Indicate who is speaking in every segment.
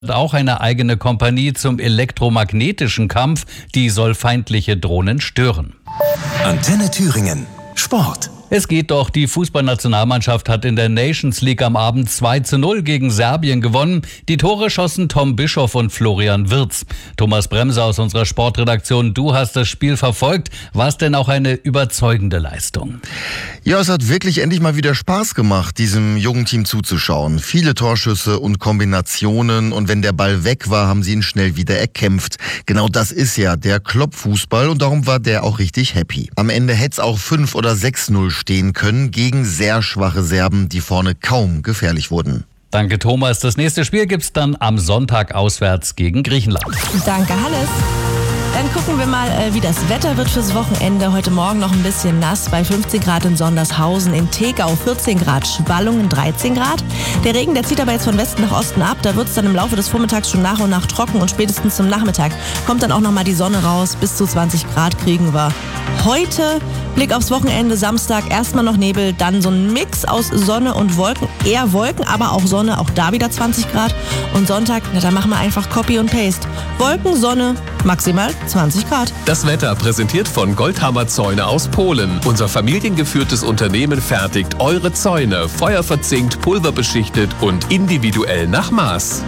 Speaker 1: Auch eine eigene Kompanie zum elektromagnetischen Kampf, die soll feindliche Drohnen stören.
Speaker 2: Antenne Thüringen. Sport.
Speaker 1: Es geht doch, die Fußballnationalmannschaft hat in der Nations League am Abend 2:0 gegen Serbien gewonnen. Die Tore schossen Tom Bischoff und Florian Wirtz. Thomas Bremser aus unserer Sportredaktion, du hast das Spiel verfolgt. War es denn auch eine überzeugende Leistung?
Speaker 3: Ja, es hat wirklich endlich mal wieder Spaß gemacht, diesem jungen Team zuzuschauen. Viele Torschüsse und Kombinationen, und wenn der Ball weg war, haben sie ihn schnell wieder erkämpft. Genau das ist ja der Klopp-Fußball, und darum war der auch richtig happy. Am Ende hätte es auch 5 oder 6:0 stehen können gegen sehr schwache Serben, die vorne kaum gefährlich wurden.
Speaker 1: Danke, Thomas. Das nächste Spiel gibt's dann am Sonntag auswärts gegen Griechenland.
Speaker 4: Danke, Hannes. Dann gucken wir mal, wie das Wetter wird fürs Wochenende. Heute Morgen noch ein bisschen nass bei 15 Grad in Sondershausen, in Tegau 14 Grad, Schwallungen 13 Grad. Der Regen, der zieht aber jetzt von Westen nach Osten ab. Da wird es dann im Laufe des Vormittags schon nach und nach trocken, und spätestens zum Nachmittag kommt dann auch nochmal die Sonne raus. Bis zu 20 Grad kriegen wir heute. Blick aufs Wochenende, Samstag erstmal noch Nebel, dann so ein Mix aus Sonne und Wolken. Eher Wolken, aber auch Sonne, auch da wieder 20 Grad. Und Sonntag, da machen wir einfach Copy und Paste. Wolken, Sonne, maximal 20 Grad.
Speaker 5: Das Wetter präsentiert von Goldhammer Zäune aus Polen. Unser familiengeführtes Unternehmen fertigt eure Zäune, feuerverzinkt, pulverbeschichtet und individuell nach Maß.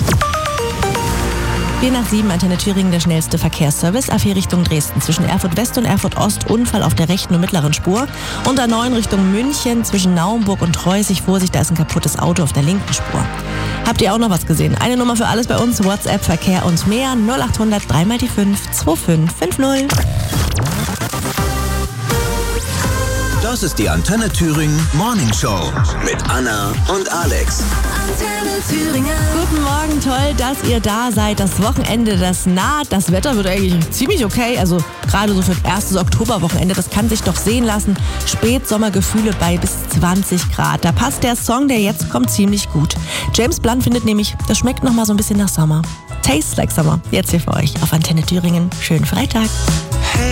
Speaker 4: 4:07, Antenne Thüringen, der schnellste Verkehrsservice. A4 Richtung Dresden, zwischen Erfurt West und Erfurt Ost, Unfall auf der rechten und mittleren Spur. Und A9 Richtung München, zwischen Naumburg und Treusig, Vorsicht, da ist ein kaputtes Auto auf der linken Spur. Habt ihr auch noch was gesehen? Eine Nummer für alles bei uns, WhatsApp, Verkehr und mehr, 0800 3x5 2550.
Speaker 2: Das ist die Antenne Thüringen Morning Show mit Anna und Alex.
Speaker 6: Antenne Thüringen.
Speaker 4: Guten Morgen, toll, dass ihr da seid. Das Wochenende, das naht. Das Wetter wird eigentlich ziemlich okay. Also gerade so für das erste Oktoberwochenende, das kann sich doch sehen lassen. Spätsommergefühle bei bis 20 Grad. Da passt der Song, der jetzt kommt, ziemlich gut. James Blunt findet nämlich, das schmeckt noch mal so ein bisschen nach Sommer. Tastes like Summer. Jetzt hier für euch auf Antenne Thüringen. Schönen Freitag.